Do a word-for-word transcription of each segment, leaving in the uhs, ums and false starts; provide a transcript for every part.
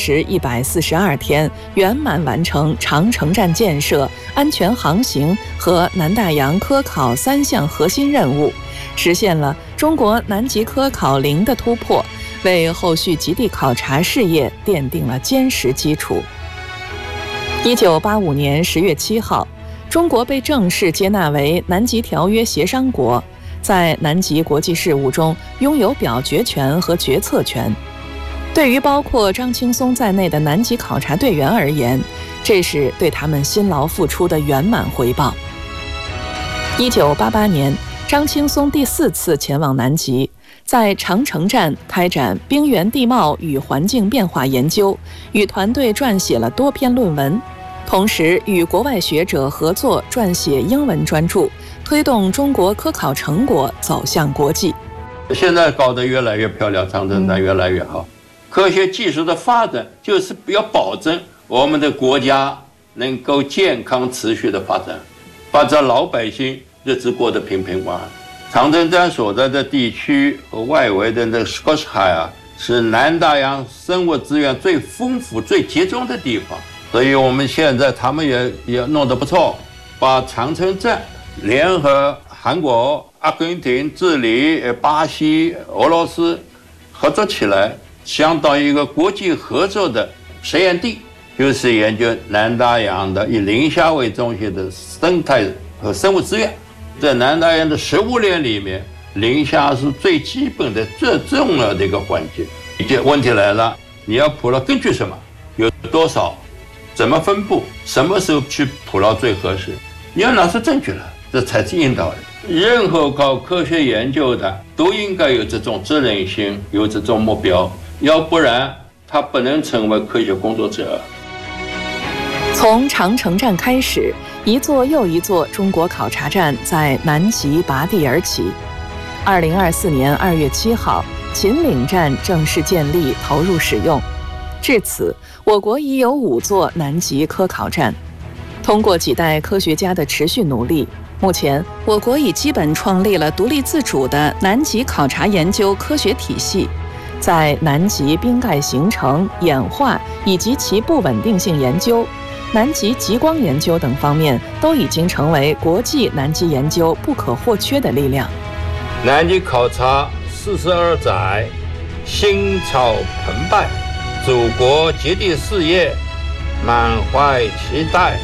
时一百四十二天，圆满完成长城站建设、安全航行和南大洋科考三项核心任务，实现了中国南极科考零的突破，为后续极地考察事业奠定了坚实基础。一九八五年十月七号，中国被正式接纳为南极条约协商国，在南极国际事务中拥有表决权和决策权。对于包括张青松在内的南极考察队员而言，这是对他们辛劳付出的圆满回报。一九八八年，张青松第四次前往南极，在长城站开展冰原地貌与环境变化研究，与团队撰写了多篇论文，同时与国外学者合作撰写英文专著，推动中国科考成果走向国际。 现在搞得越来越漂亮，长城站越来越好。嗯，科学技术的发展就是要保证我们的国家能够健康持续的发展，把这老百姓日子过得平平安安。长城站所在的地区和外围的那个 Scots High 啊，是南大洋生物资源最丰富、最集中的地方，所以我们现在他们也也弄得不错，把长城站联合韩国、阿根廷、智利、巴西、俄罗斯合作起来，相当于一个国际合作的实验地，就是研究南大洋的以磷虾为中心的生态和生物资源。在南大洋的食物链里面，磷虾是最基本的、最重要的一个环节。这问题来了，你要捕捞根据什么？有多少？怎么分布？什么时候去捕捞最合适？你要拿出证据来，这才是应当的。任何搞科学研究的都应该有这种责任心，有这种目标，要不然他不能成为科学工作者。 从长城站开始，一座又一座中国考察站在南极拔地而起。二零二四年二月七号，秦岭站正式建立投入使用。至此，我国已有五座南极科考站。通过几代科学家的持续努力，目前我国已基本创立了独立自主的南极考察研究科学体系，在南极冰盖形成、演化以及其不稳定性研究、南极极光研究等方面，都已经成为国际南极研究不可或缺的力量。 南极考察四十二载，心潮澎湃，祖国极地事业满怀期待。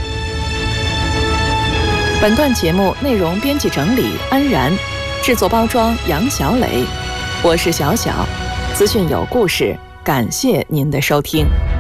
本段节目内容编辑整理安然，制作包装杨小磊，我是小小，资讯有故事，感谢您的收听。